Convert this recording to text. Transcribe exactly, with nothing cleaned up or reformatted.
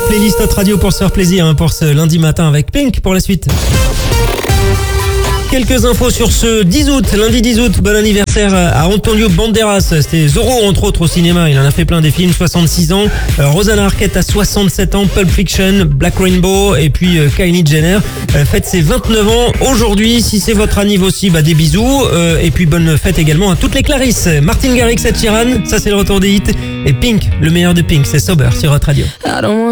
playlist Hot Radio pour se faire plaisir, hein, pour ce lundi matin avec Pink pour la suite. Quelques infos sur ce dix août, lundi dix août, bon anniversaire à Antonio Banderas. C'était Zorro entre autres au cinéma, il en a fait plein des films, soixante-six ans. Euh, Rosanna Arquette a soixante-sept ans, Pulp Fiction, Black Rainbow et puis euh, Kylie Jenner euh, fête ses vingt-neuf ans aujourd'hui. Si c'est votre anniv aussi, bah des bisous euh, et puis bonne fête également à toutes les Clarisse. Martin Garrix, Ed Sheeran, ça c'est le retour des hits et Pink, le meilleur de Pink, c'est Sober sur Hot Radio.